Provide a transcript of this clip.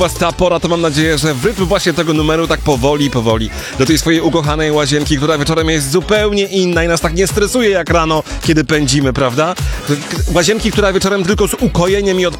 Ta pora, to mam nadzieję, że w rytm właśnie tego numeru tak powoli do tej swojej ukochanej łazienki, która wieczorem jest zupełnie inna i nas tak nie stresuje jak rano, kiedy pędzimy, prawda? Łazienki, która wieczorem tylko z ukojeniem i